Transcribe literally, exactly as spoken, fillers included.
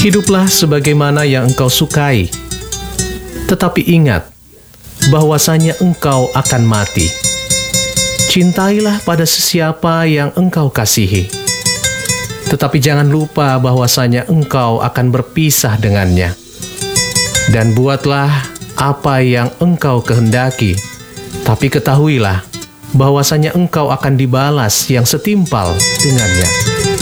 Hiduplah sebagaimana yang engkau sukai, tetapi ingat bahwasanya engkau akan mati. Cintailah pada sesiapa yang engkau kasihi, tetapi jangan lupa bahwasanya engkau akan berpisah dengannya. Dan buatlah apa yang engkau kehendaki, tapi ketahuilah bahwasanya engkau akan dibalas yang setimpal dengannya.